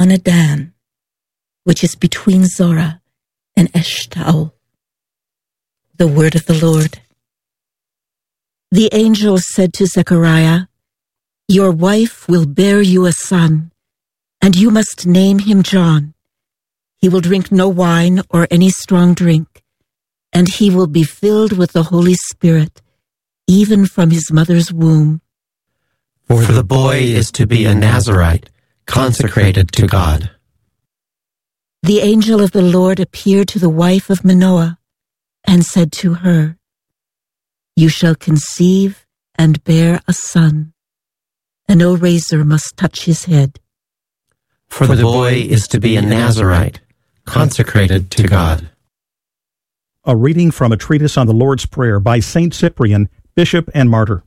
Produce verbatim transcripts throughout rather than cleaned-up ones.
on Adan, which is between Zorah and Eshtaol. The word of the Lord. The angel said to Zechariah, "Your wife will bear you a son, and you must name him John. He will drink no wine or any strong drink, and he will be filled with the Holy Spirit, even from his mother's womb. For the boy is to be a Nazirite, consecrated to God." The angel of the Lord appeared to the wife of Manoah and said to her, "You shall conceive and bear a son, and no razor must touch his head. For the boy is to be a Nazirite, consecrated to God." A reading from a treatise on the Lord's Prayer by Saint Cyprian, Bishop and Martyr.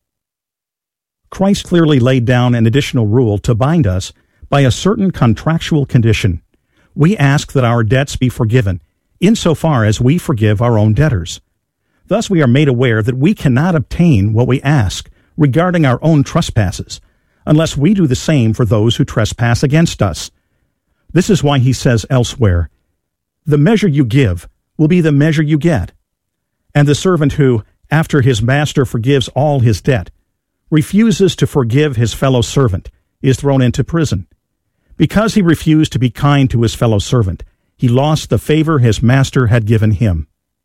Christ clearly laid down an additional rule to bind us by a certain contractual condition. We ask that our debts be forgiven, insofar as we forgive our own debtors. Thus we are made aware that we cannot obtain what we ask regarding our own trespasses, unless we do the same for those who trespass against us. This is why he says elsewhere, "The measure you give will be the measure you get." And the servant who, after his master forgives all his debt, refuses to forgive his fellow servant, is thrown into prison. Because he refused to be kind to his fellow servant, he lost the favor his master had given him.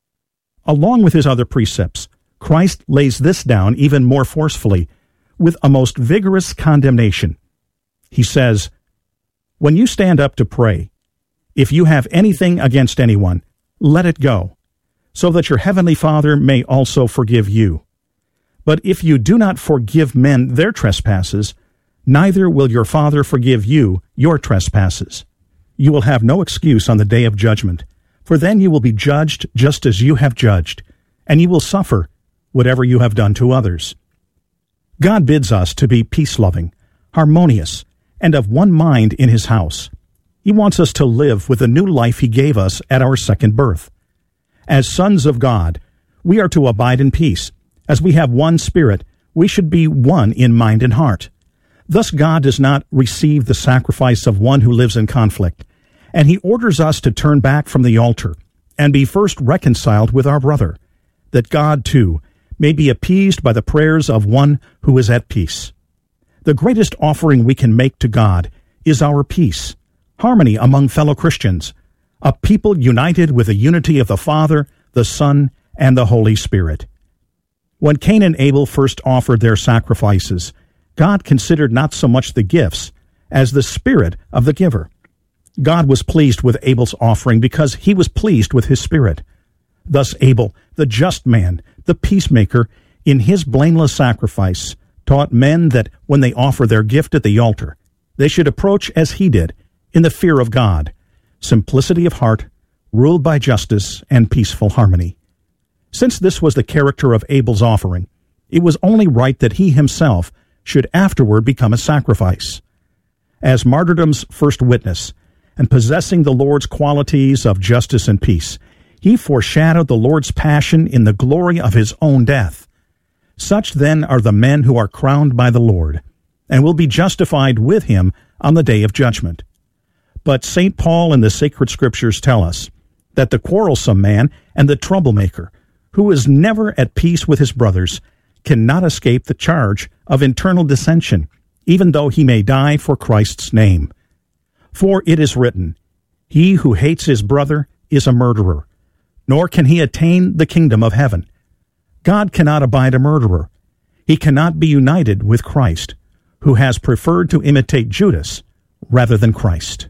Along with his other precepts, Christ lays this down even more forcefully, with a most vigorous condemnation. He says, "When you stand up to pray, if you have anything against anyone, let it go, so that your heavenly Father may also forgive you. But if you do not forgive men their trespasses, neither will your Father forgive you your trespasses. You will have no excuse on the day of judgment, for then you will be judged just as you have judged, and you will suffer whatever you have done to others." God bids us to be peace-loving, harmonious, and of one mind in his house. He wants us to live with the new life he gave us at our second birth. As sons of God, we are to abide in peace. As we have one spirit, we should be one in mind and heart. Thus God does not receive the sacrifice of one who lives in conflict, and he orders us to turn back from the altar and be first reconciled with our brother, that God, too, may be appeased by the prayers of one who is at peace. The greatest offering we can make to God is our peace, harmony among fellow Christians, a people united with the unity of the Father, the Son, and the Holy Spirit. When Cain and Abel first offered their sacrifices, God considered not so much the gifts as the spirit of the giver. God was pleased with Abel's offering because he was pleased with his spirit. Thus Abel, the just man, the peacemaker, in his blameless sacrifice, taught men that when they offer their gift at the altar, they should approach as he did, in the fear of God, simplicity of heart, ruled by justice and peaceful harmony. Since this was the character of Abel's offering, it was only right that he himself should afterward become a sacrifice. As martyrdom's first witness, and possessing the Lord's qualities of justice and peace, he foreshadowed the Lord's passion in the glory of his own death. Such then are the men who are crowned by the Lord, and will be justified with him on the day of judgment. But Saint Paul and the sacred scriptures tell us that the quarrelsome man and the troublemaker, who is never at peace with his brothers, cannot escape the charge of internal dissension, even though he may die for Christ's name. For it is written, "He who hates his brother is a murderer, nor can he attain the kingdom of heaven." God cannot abide a murderer. He cannot be united with Christ, who has preferred to imitate Judas rather than Christ.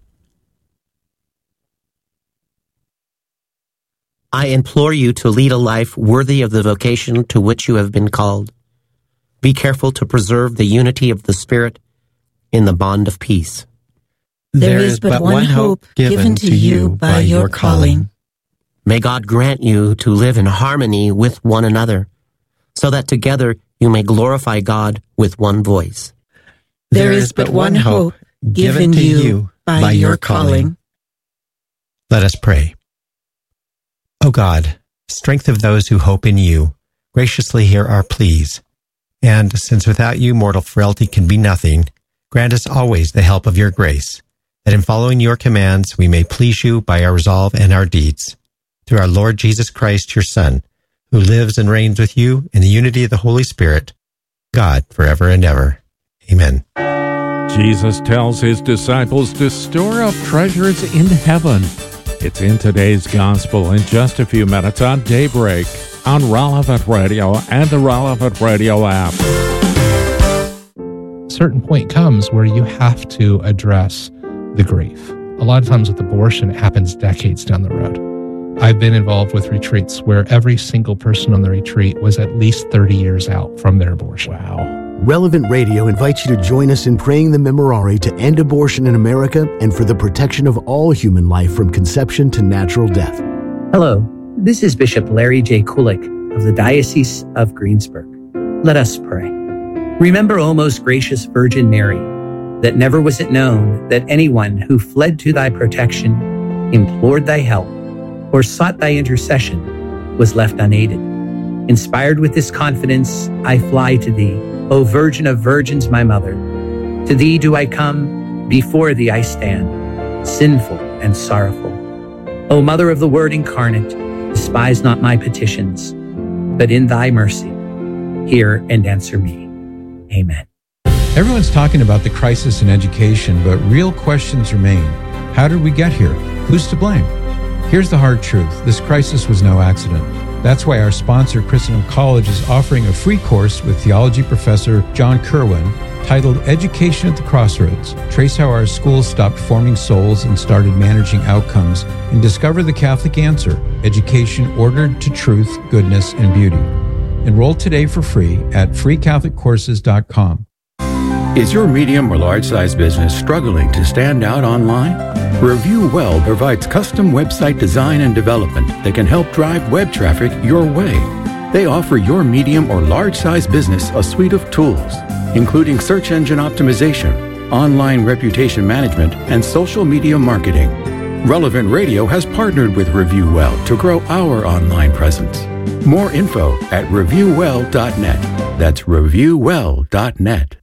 I implore you to lead a life worthy of the vocation to which you have been called. Be careful to preserve the unity of the Spirit in the bond of peace. There is but one hope given to you by your calling. May God grant you to live in harmony with one another, so that together you may glorify God with one voice. There is but one hope given to you by your calling. Let us pray. O God, strength of those who hope in you, graciously hear our pleas. And since without you mortal frailty can be nothing, grant us always the help of your grace, that in following your commands we may please you by our resolve and our deeds. Through our Lord Jesus Christ, your Son, who lives and reigns with you in the unity of the Holy Spirit, God, forever and ever. Amen. Jesus tells his disciples to store up treasures in heaven. It's in today's gospel in just a few minutes on Daybreak on Relevant Radio and the Relevant Radio app. A certain point comes where you have to address the grief. A lot of times with abortion, it happens decades down the road. I've been involved with retreats where every single person on the retreat was at least thirty years out from their abortion. Wow. Relevant Radio invites you to join us in praying the Memorare to end abortion in America and for the protection of all human life from conception to natural death. Hello, this is Bishop Larry J. Kulik of the Diocese of Greensburg. Let us pray. Remember, O most gracious Virgin Mary, that never was it known that anyone who fled to thy protection, implored thy help, or sought thy intercession was left unaided. Inspired with this confidence, I fly to thee, O Virgin of Virgins, my Mother. To thee do I come, before thee I stand, sinful and sorrowful. O Mother of the Word incarnate, despise not my petitions, but in thy mercy, hear and answer me. Amen. Everyone's talking about the crisis in education, but real questions remain. How did we get here? Who's to blame? Here's the hard truth. This crisis was no accident. That's why our sponsor, Christendom College, is offering a free course with theology professor John Kerwin titled Education at the Crossroads. Trace how our schools stopped forming souls and started managing outcomes, and discover the Catholic answer, education ordered to truth, goodness, and beauty. Enroll today for free at free catholic courses dot com. Is your medium or large-size business struggling to stand out online? Review Well provides custom website design and development that can help drive web traffic your way. They offer your medium or large-size business a suite of tools, including search engine optimization, online reputation management, and social media marketing. Relevant Radio has partnered with Review Well to grow our online presence. More info at review well dot net. That's review well dot net.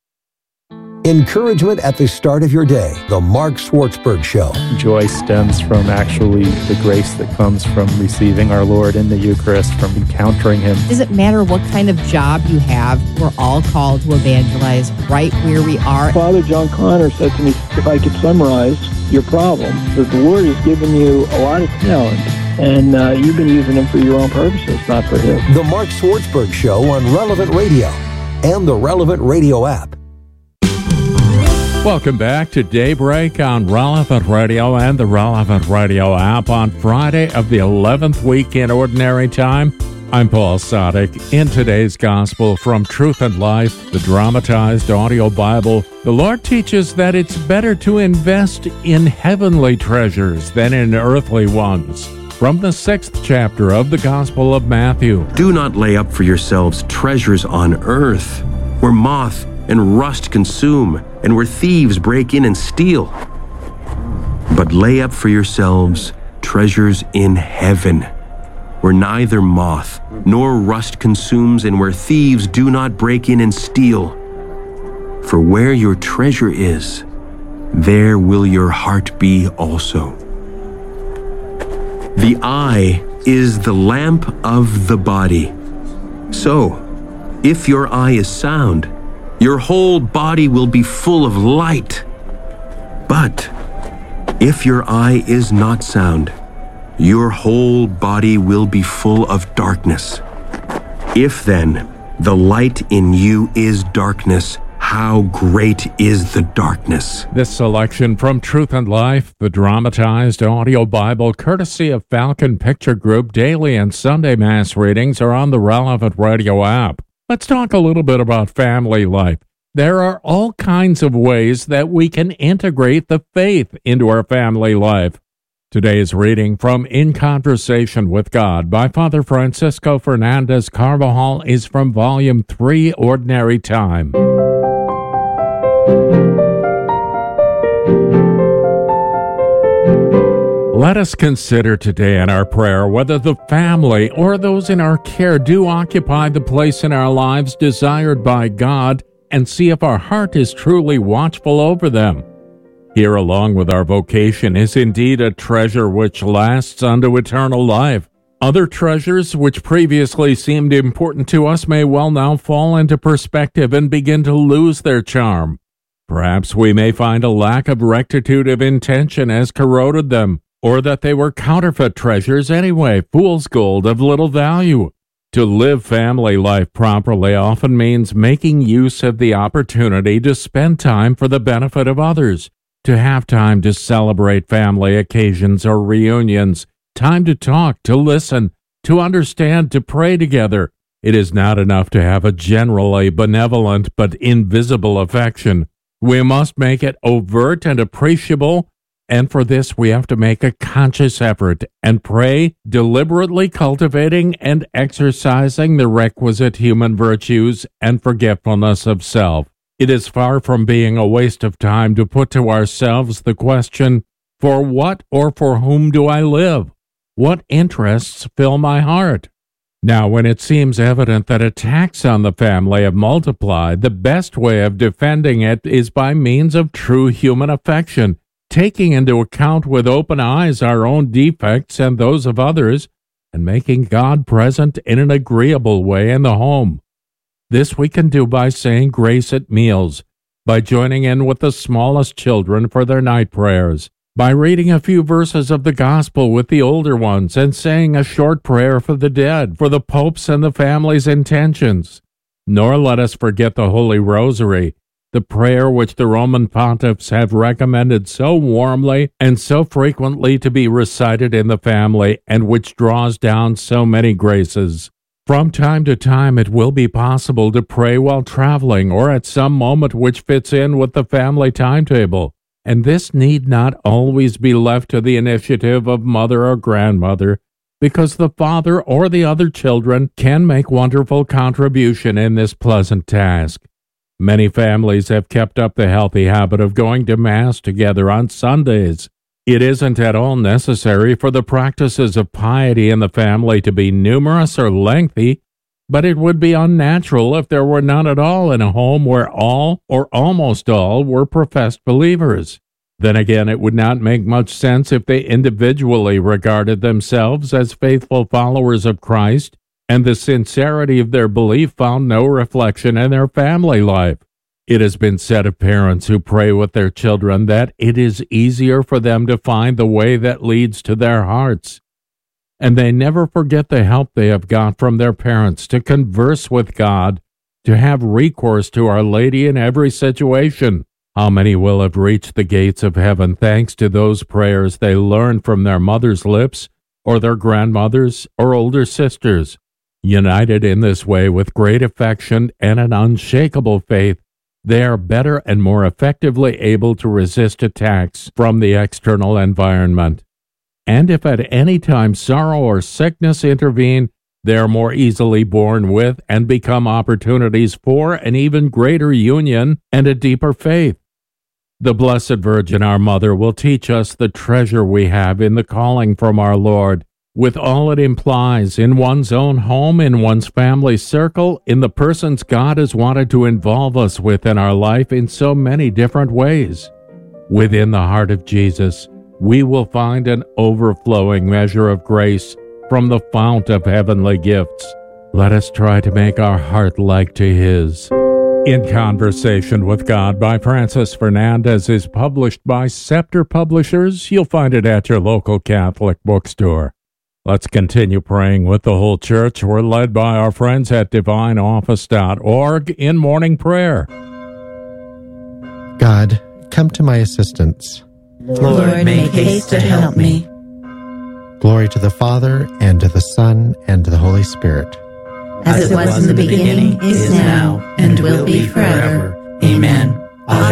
Encouragement at the start of your day. The Mark Swartzberg Show. Joy stems from actually the grace that comes from receiving our Lord in the Eucharist, from encountering Him. Does it matter what kind of job you have? We're all called to evangelize right where we are. Father John Connor said to me, if I could summarize your problem, that the Lord has given you a lot of talent, and uh, you've been using them for your own purposes, not for His. The Mark Swartzberg Show on Relevant Radio and the Relevant Radio app. Welcome back to Daybreak on Relevant Radio and the Relevant Radio app on Friday of the eleventh week in Ordinary Time. I'm Paul Sadek. In today's Gospel from Truth and Life, the dramatized audio Bible, the Lord teaches that it's better to invest in heavenly treasures than in earthly ones. From the sixth chapter of the Gospel of Matthew. Do not lay up for yourselves treasures on earth, where moth and rust consume, and where thieves break in and steal. But lay up for yourselves treasures in heaven, where neither moth nor rust consumes, and where thieves do not break in and steal. For where your treasure is, there will your heart be also. The eye is the lamp of the body. So, if your eye is sound, your whole body will be full of light. But if your eye is not sound, your whole body will be full of darkness. If then the light in you is darkness, how great is the darkness? This selection from Truth and Life, the dramatized audio Bible, courtesy of Falcon Picture Group, daily and Sunday Mass readings are on the Relevant Radio app. Let's talk a little bit about family life. There are all kinds of ways that we can integrate the faith into our family life. Today's reading from In Conversation with God by Father Francisco Fernandez Carvajal is from Volume three, Ordinary Time. Let us consider today in our prayer whether the family or those in our care do occupy the place in our lives desired by God, and see if our heart is truly watchful over them. here along with our vocation is indeed a treasure which lasts unto eternal life. Other treasures which previously seemed important to us may well now fall into perspective and begin to lose their charm. Perhaps we may find a lack of rectitude of intention has corroded them, or that they were counterfeit treasures anyway, fool's gold of little value. To live family life properly often means making use of the opportunity to spend time for the benefit of others, to have time to celebrate family occasions or reunions, time to talk, to listen, to understand, to pray together. It is not enough to have a generally benevolent but invisible affection. We must make it overt and appreciable, and for this we have to make a conscious effort and pray, deliberately cultivating and exercising the requisite human virtues and forgetfulness of self. It is far from being a waste of time to put to ourselves the question, for what or for whom do I live? What interests fill my heart? Now, when it seems evident that attacks on the family have multiplied, the best way of defending it is by means of true human affection, taking into account with open eyes our own defects and those of others, and making God present in an agreeable way in the home. This we can do by saying grace at meals, by joining in with the smallest children for their night prayers, by reading a few verses of the gospel with the older ones and saying a short prayer for the dead, for the Pope's and the family's intentions. Nor let us forget the Holy Rosary, the prayer which the Roman pontiffs have recommended so warmly and so frequently to be recited in the family, and which draws down so many graces. From time to time it will be possible to pray while traveling or at some moment which fits in with the family timetable. And this need not always be left to the initiative of mother or grandmother, because the father or the other children can make wonderful contribution in this pleasant task. Many families have kept up the healthy habit of going to Mass together on Sundays. It isn't at all necessary for the practices of piety in the family to be numerous or lengthy, but it would be unnatural if there were none at all in a home where all, or almost all, were professed believers. Then again, it would not make much sense if they individually regarded themselves as faithful followers of Christ, and the sincerity of their belief found no reflection in their family life. It has been said of parents who pray with their children that it is easier for them to find the way that leads to their hearts. And they never forget the help they have got from their parents to converse with God, to have recourse to Our Lady in every situation. How many will have reached the gates of heaven thanks to those prayers they learned from their mother's lips, or their grandmothers, or older sisters? United in this way with great affection and an unshakable faith, they are better and more effectively able to resist attacks from the external environment. And if at any time sorrow or sickness intervene, they are more easily borne with and become opportunities for an even greater union and a deeper faith. The Blessed Virgin, our Mother, will teach us the treasure we have in the calling from our Lord, with all it implies in one's own home, in one's family circle, in the persons God has wanted to involve us with in our life in so many different ways. Within the heart of Jesus, we will find an overflowing measure of grace from the fount of heavenly gifts. Let us try to make our heart like to His. In Conversation with God by Francis Fernandez is published by Scepter Publishers. You'll find it at your local Catholic bookstore. Let's continue praying with the whole church. We're led by our friends at divine office dot org in morning prayer. God, come to my assistance. Lord, make haste to help me. Glory to the Father, and to the Son, and to the Holy Spirit. As it was in the beginning, is now, and will be forever. Amen.